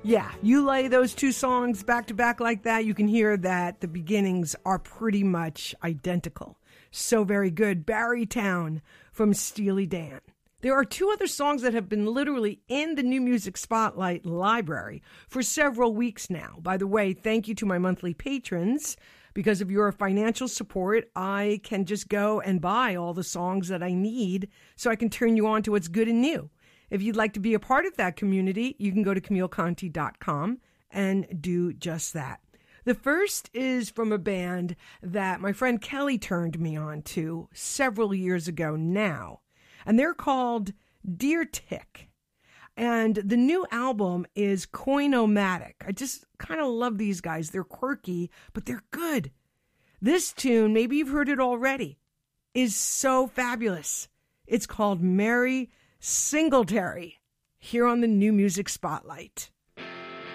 Yeah, you lay those two songs back to back like that, you can hear that the beginnings are pretty much identical. So very good. Barrytown from Steely Dan. There are two other songs that have been literally in the New Music Spotlight library for several weeks now. By the way, thank you to my monthly patrons. Because of your financial support, I can just go and buy all the songs that I need so I can turn you on to what's good and new. If you'd like to be a part of that community, you can go to CamilleConti.com and do just that. The first is from a band that my friend Kelly turned me on to several years ago now, and they're called Deer Tick. And the new album is Coinomatic. I just kind of love these guys. They're quirky, but they're good. This tune, maybe you've heard it already, is so fabulous. It's called Mary Singletary, here on the New Music Spotlight.